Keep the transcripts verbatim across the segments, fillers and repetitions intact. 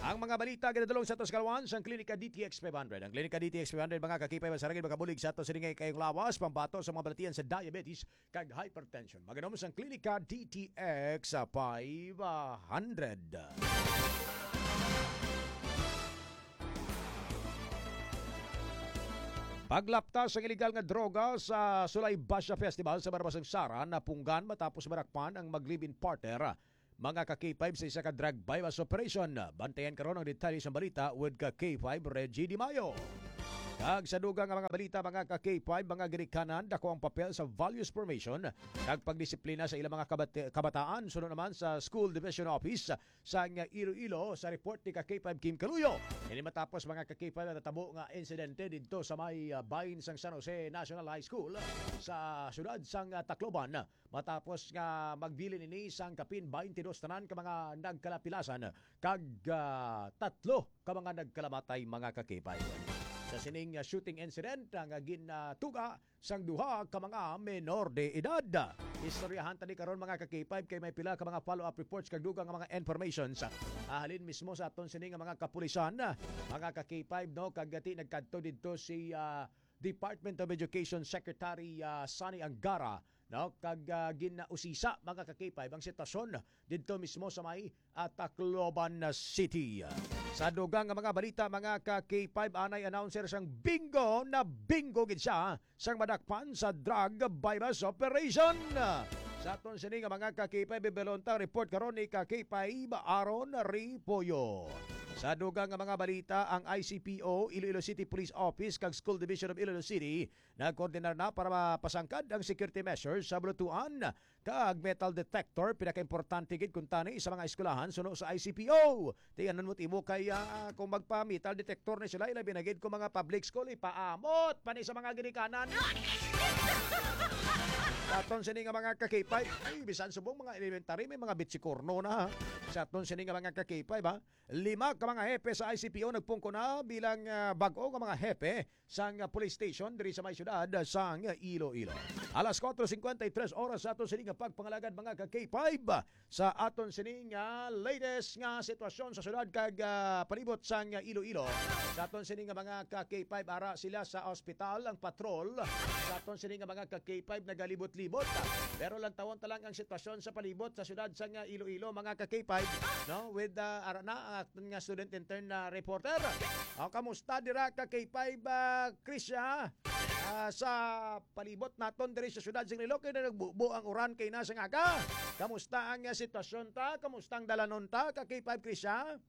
Ang mga balita ginadulong sa atos kalwan sa Klinika D T X five hundred. Ang Klinika D T X five hundred mga kakipay masaragin makabulig sa atos ringay kayong lawas pambato sa mga balatian sa diabetes kag hypertension. Maganom sa Klinika D T X five hundred. Paglaptas ang iligal nga droga sa Sulay Basya Festival sa Barbasang Sara na punggan matapos marakpan ang mag-live-in partner. Mga ka-K five sa isa ka drug bypass operation. Bantayan karon ang detalye sa balita with ka-K five Reggie Di Mayo. Kag sa dugang nga mga balita mga ka-K five, mga girikanan dako ang papel sa values formation kag pagdisiplina sa ilang mga kabat- kabataan. Sunod naman sa School Division Office sa Iloilo sa report ni ka-K five Kim Caluyo. Ini matapos mga ka-K five natabo nga insidente didto sa may uh, bahin sang San Jose National High School sa syudad sang uh, Tacloban. Matapos nga magbilin ini sang kapin twenty-two tanan ka mga nagkalapilasan kag uh, tatlo ka mga nagkalamatay mga ka-K five. Sa sining uh, shooting incident ang uh, ginatuga sang duha ka mga menor de edad. Istoryahan tani karon mga ka-K five kay may pila ka mga follow-up reports kag dugang nga mga informations. Ahalin mismo sa aton sining nga mga kapulisan mga ka-K five no kagati nagkadto didto si uh, Department of Education Secretary uh, Sunny Angara no kag uh, ginausisa mga ka-K five ang sitwasyon didto mismo sa may uh, Tacloban City. Sa dugang nga mga balita mga ka-K five anay announcer sang bingo na bingo gid siya sang madakpan sa drug bypass operation. Sa aton sini nga mga ka-K five bebelonta report karon ni ka-K five Aaron Ripoyo. Sa dugang nga mga balita, ang I C P O, Iloilo City Police Office kag School Division of Iloilo City nagkoordinar na para mapasangkad ang security measures sa blutuan kag metal detector. Pinaka-importante gid kun tani sa mga eskwelahan suno sa I C P O. Tiyanan mo timo kay uh, kung magpa-metal detector ni sila ilabi na gid ko mga public school ipaamot pani sa mga ginikanan. Sa aton sini nga mga ka-K five, ay bisan subong mga elementary may mga bitsikorno na ha. Sa aton sini nga mga ka-K five ha, lima ka mga hepe sa I C P O nagpungko na bilang uh, bag-o nga mga hepe sang uh, police station diri sa may syudad sang uh, Iloilo. Alas four fifty-three oras sa aton sini nga pagpangalagad mga ka-K five sa aton sini nga latest nga sitwasyon sa syudad kag uh, palibot sang uh, Iloilo. Sa aton sini nga mga ka-K five ara sila sa ospital ang patrol. Sa aton sini nga mga ka-K five nagalibot-libot. Pero lang tawon talang ang sitwasyon sa palibot sa syudad sang uh, Iloilo mga ka-K five no with uh, ara na ang aton nga student intern na reporter. O, kamusta dira ka K five uh, Krisya? Uh, sa palibot naton diri sa syudad sing Iloilo kay nagbubo ang uran kay na sang aga. Kamusta ang uh, sitwasyon ta? Kamusta ang dalanon ta ka K five Krisya?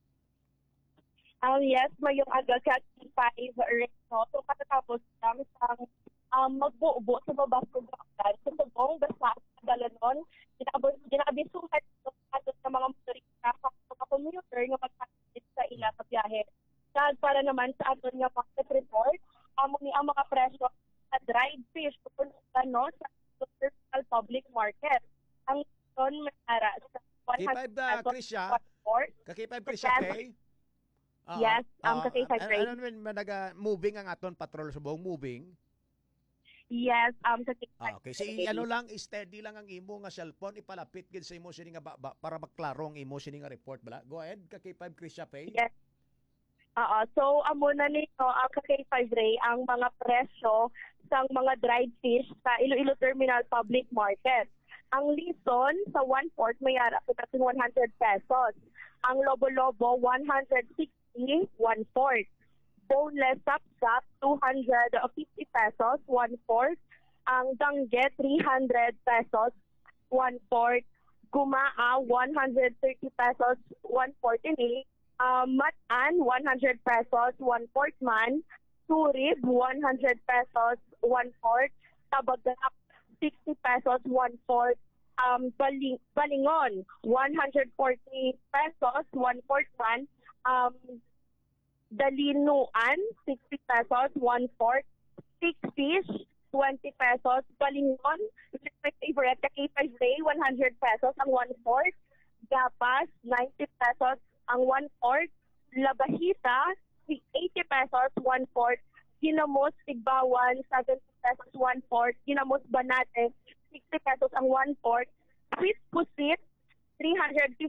Um, yes, mayong aga ka K five no. So katatapos lang sang um, magbubo sa babas ko sa tubong basta dalanon. Ginabos ginabisuhan ato sa mga motorista sa commuter nga magpaslit sa ila sa biyahe. Kag para naman sa aton nga market report, amo ni ang mga presyo sa dried fish tungkol sa no sa local public market. Ang ton mara sa K five da Krisya. Ka K five Krisya kay. Uh, yes, um, uh, K five ano ano naman naga moving ang aton patrol subong moving. Yes, um sa K five. Ah, okay, si ano lang steady lang ang imo nga cellphone ipalapit gid sa imo sini nga ba, ba, para maklaro ang imo sini nga report bala. Go ahead ka K five Krisya Pay. Yes. Oo, so amo na nito ang ka K five Ray ang mga presyo sa mga dried fish sa Iloilo Terminal Public Market. Ang lison sa one fourth may ara sa one hundred pesos. Ang lobo-lobo one hundred sixty, one fourth. Boneless sapsap, two hundred fifty pesos, one fourth. Ang danggit, three hundred pesos, one fourth. Gumaa, one hundred thirty pesos, one fourth ini. Um, matan, one hundred pesos, one fourth man. Turib, one hundred pesos, one fourth. Tabagap, sixty pesos, one fourth. Um, baling, balingon, one hundred forty pesos, one fourth man. Um, Dalinuan, sixty pesos, one fourth. Stick fish, twenty pesos. Balingon, which is my favorite, K five Ray, one hundred pesos, ang one fourth. Gapas, ninety pesos, ang one fourth. Labahita, eighty pesos, one fourth. Ginamos, Tigbawan, seventy pesos, one fourth. Ginamos, Banate, sixty pesos, ang one fourth. Sweet Pusit, three hundred fifty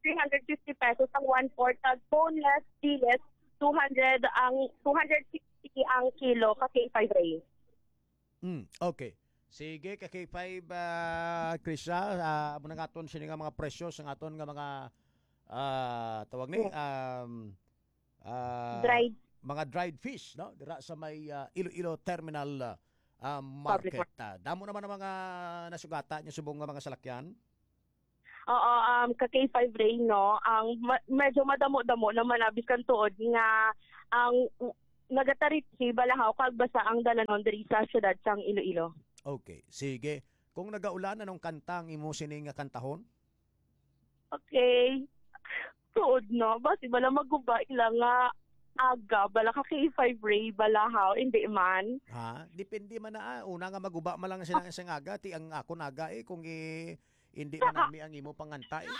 three hundred fifty pesos ang one-fourth. Tag boneless, diles, two hundred ang two hundred sixty ang kilo ka K five Ray. Mm, okay. Sige, ka K five, uh, Krisha, uh, muna nga aton sini nga mga presyo sa aton nga mga ah, tawag ni um, ah, Dried. mga dried fish, no? Dira sa may ah, Iloilo Terminal ah, ah, Public Market. Ah, damo naman ang mga nasugata niya subong nga mga salakyan. Oo, um, ka K five Ray, no, ang ma- medyo madamo-damo naman abis kan tuod nga ang nagatarit si Balahaw kag basa ang dalanon diri sa syudad sang Iloilo. Okay, sige. Kung nagaulan anong kantang imo sini nga kantahon? Okay. Tuod no, basi bala maguba ila nga aga bala ka K five Ray Balahaw hindi man. Ha? Depende man na. ah. Una nga maguba man lang sila sa aga. Ti ang ako naga eh. Kung eh, hindi man nami ang imo panganta eh.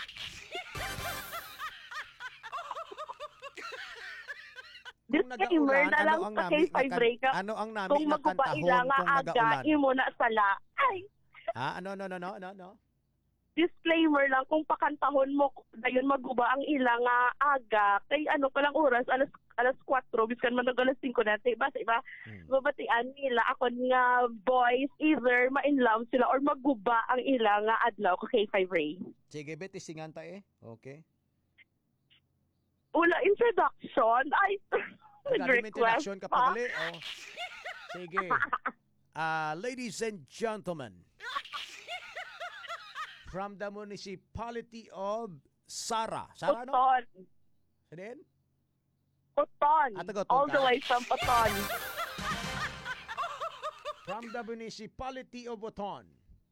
Kung Disclaimer nagaulan, na lang ano ang sa nami K five nga Ray kan- ka. ano ang nami Kung nga maguba kantahon ila nga kung aga, nagaulan? imo na sala. Ay, Ha? Ano, no, no, no, no, no? disclaimer lang kung pakantahon mo dayon maguba ang ila nga aga kay ano pa lang oras alas alas four biskan man nag alas five na tay ba sa iba Hmm. babatian nila ako nga boys either ma-in love sila or maguba ang ila nga adlaw ko K five Ray. Sige, bet, isingan ta eh. Okay. Wala introduction. Ay, Galing may nag-request introduction ka pa. pa gali. Oh. Sige. Ah, ladies and gentlemen, from the municipality of Sara. Sara, no? Poton. Sinin? Poton. Ah, taga-Poton All the ka? way from Poton. From the municipality of Boton,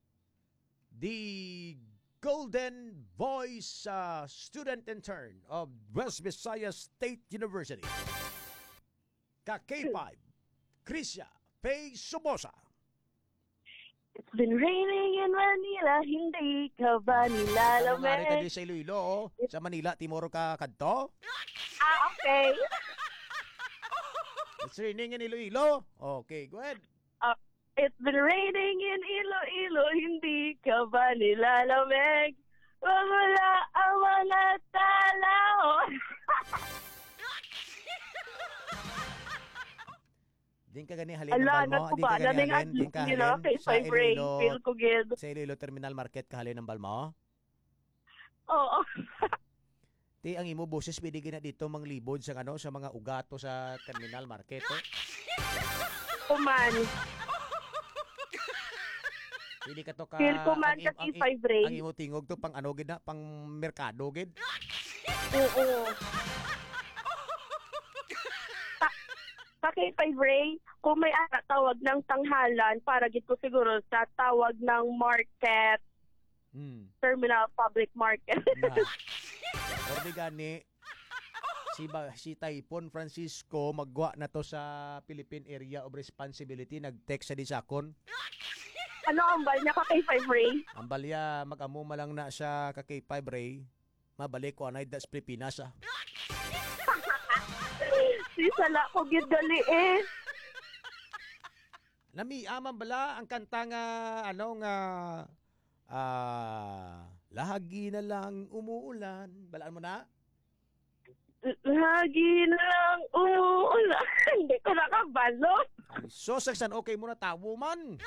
the Golden Voice uh, student intern of West Visayas State University, ka K five, Krisha Faye Somoza. It's been raining in Manila, hindi ka ba Ano nga rin nilalamig? ka di sa Iloilo, oh? Sa Manila, Timoro ka kadto? Ah, okay. It's raining in Iloilo? Okay, go ahead. Uh, it's been raining in Iloilo, hindi ka ba nilalamig? Wala ang mga tao. Din ka gani halin Ala, ng balmo? Din ka nagkuba na gani ng halin? Din adlip ka nila halin kay sa five Ray. Iloilo, Feel ko good. sa Iloilo Terminal Market ka halin ng balmo? Oo. Ti ang imo boses pwede gina dito manglibod sa ano sa mga ugato sa Terminal Market. Eh. Kuman. Pwede ka to ka Feel ko man ang, ka ang, kay five Ray. ang imo tingog to pang ano gid na pang merkado gid. Oo. Sa kay five Ray, kung may ara tawag ng tanghalan, para gito siguro sa tawag ng market, Hmm. terminal public market. Na. Ordi gani si ba, si Typhoon Francisco magwa na to sa Philippine Area of Responsibility, nag-text sa disakon. Ano ang bal niya ka kay five Ray? Ang balya mag-amo malang na siya ka K five Ray. Mabalik ko anay das Pilipinas ah. Si sala ko gid gali eh. Nami aman bala ang kanta nga ano nga ah lahagi na lang umuulan. Balaan mo na? Lagi na lang umuulan. Hindi ko nakabalo. Ay, so saksan okay mo na tawo man.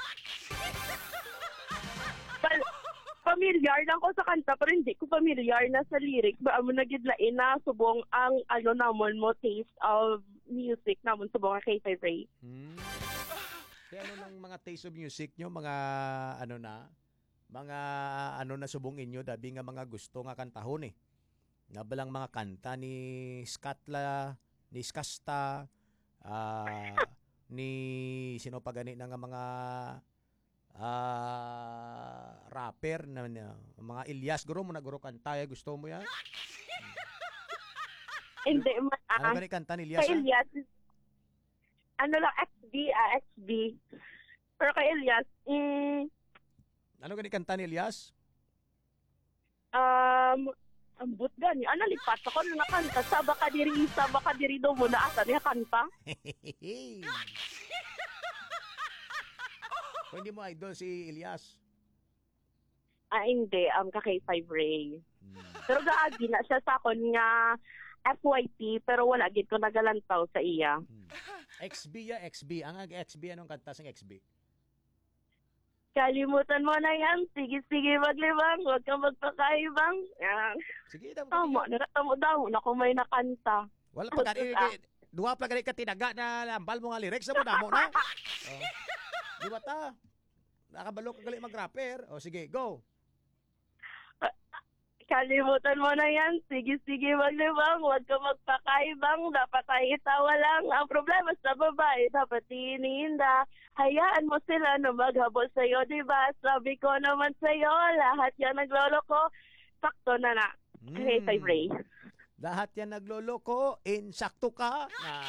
Pal- Familiar lang ko sa kanta pero hindi ko familiar na sa lyrics. Ba mo nagidlain na subong ang ano namon mo taste of music namon subong kay five Ray. Hmm. Kaya ano ng mga taste of music nyo, mga ano na, mga ano na subong inyo, dabi nga mga gusto nga kantahon eh. Nga balang mga kanta ni Skatla, ni Skasta, ah, ni sino pa gani na nga mga ah, rapper na, na mga Ilyas, guro mo na guro kanta, eh, gusto mo yan? Hindi man Ano ah. gani kanta ni Ilyas? Kay ah? Elias, ano lang, X B, ah, X B. Pero kay Elias, mm, Ano gani kanta ni Ilyas? um, ambot gani. Ano, lipat ako na nakanta. Saba ka diri, saba ka diri do mo na asa niya kanta. Kung hindi mo idol si Ilyas, Ah, hindi. Um, ka kay five Ray. Pero gaagi na siya sa akon nga F Y P pero wala gid ko nagalantaw sa iya. Hmm. X B ya, X B. Ang X B, anong kanta ng X B? Kalimutan mo na yan. Sige, sige, maglibang. Huwag kang magpakaibang. Yan. Sige, dam. Tama, nakatamo daw na kung may nakanta. Wala pa gani. Duha pa gani ka tinaga na lambal mo nga lyrics na mo damo na. Oh. Di ba ta? Nakabalo ka gali mag-rapper. O sige, go. Kalimutan mo na yan. Sige, sige, maglibang. Huwag kang magpakaibang. Dapat ay itawa lang. Ang problema sa babae, dapat iniinda. Hayaan mo sila na maghabol sa'yo, diba? Sabi ko naman sa'yo, lahat yan naglolo ko. Sakto na na. Mm. Hey, five Ray. Lahat yan nagloloko. Insakto ka. Na.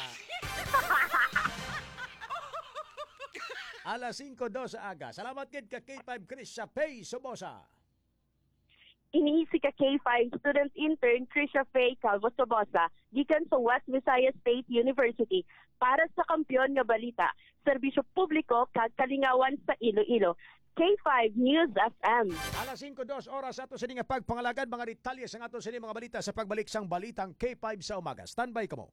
Alas singko dos sa aga. Salamat kid ka K five Chris sa Pay Sobosa. Iniisi ka K five student intern Trisha Faye Calvo Sobosa gikan sa West Visayas State University para sa kampyon nga balita, serbisyo publiko kag kalingawan sa Iloilo. K five News F M. Alas singko dos oras ato sa nga pagpangalagan mga detalye sa ato sa mga balita sa pagbalik sang balitang K five sa umaga. Standby ka mo.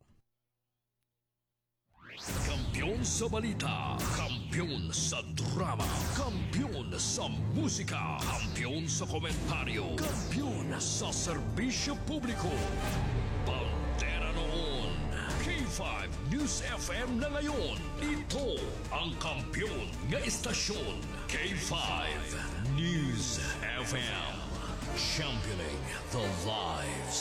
Kampiyon sa balita, kampiyon sa drama, kampiyon sa musika, kampiyon sa komentaryo, kampiyon sa serbisyo publiko. Pantera noon, K five News F M na ngayon. Ito ang kampiyon nga istasyon, K five News F M. Championing the lives.